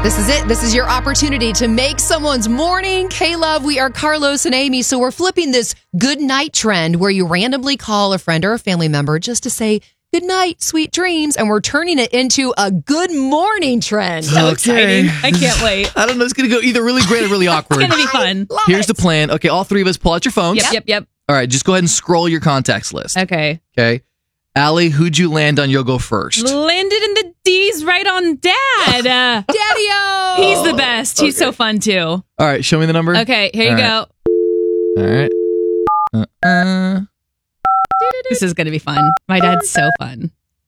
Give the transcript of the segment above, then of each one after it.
This is it. This is your opportunity to make someone's morning. K-Love, we are Carlos and Amy, so we're flipping this good night trend where you randomly call a friend or a family member just to say good night, sweet dreams, and we're turning it into a good morning trend. So exciting. I can't wait. I don't know. It's going to go either really great or really awkward. It's going to be fun. Here's the plan. Okay, all three of us pull out your phones. Yep. All right, just go ahead and scroll your contacts list. Okay. Okay. Allie, who'd you land on? You'll go first. Landed in the D's right on Dad. Daddy-o! He's the best. He's so fun, too. All right, show me the number. Okay, here you go. All right. This is going to be fun. My dad's so fun.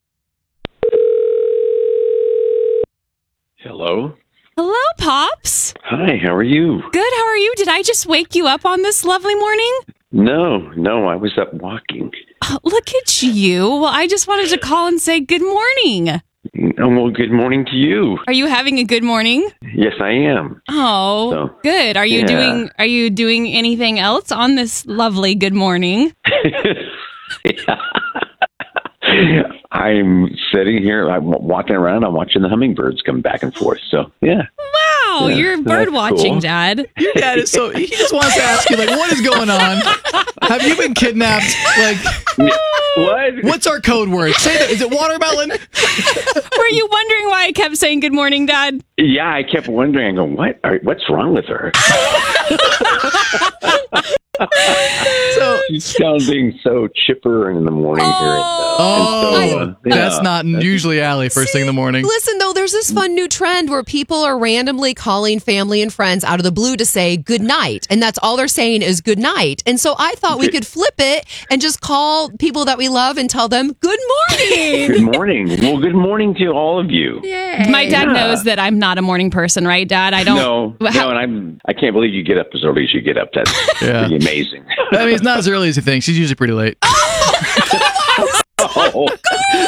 Hello? Hello, Pops. Hi, how are you? Good, how are you? Did I just wake you up on this lovely morning? No, I was up walking. Oh, look at you. Well, I just wanted to call and say good morning. Oh, well, good morning to you. Are you having a good morning? Yes, I am. Oh, So, good. Are you doing anything else on this lovely good morning? I'm sitting here, I'm walking around, I'm watching the hummingbirds come back and forth. So, yeah. Wow, Yeah, you're that's bird watching, cool. Dad. Your dad is so... He just wants to ask you, like, what is going on? Have you been kidnapped? Like, What? what's our code word? Say that. Is it watermelon? Were you wondering why I kept saying good morning, Dad? Yeah, I kept wondering, I go, what's wrong with her? So... She's sounding so chipper in the morning here. That's not usually Allie first thing in the morning. Listen, though, there's this fun new trend where people are randomly calling family and friends out of the blue to say good night. And that's all they're saying is good night. And so I thought we could flip it and just call people that we love and tell them good morning. Good morning. Well, good morning to all of you. My dad Yeah. knows that I'm not a morning person, right, Dad? I don't. No, and I can't believe you get up as early as you get up. That's pretty amazing. I mean, it's not as early as you think. She's usually pretty late. Oh.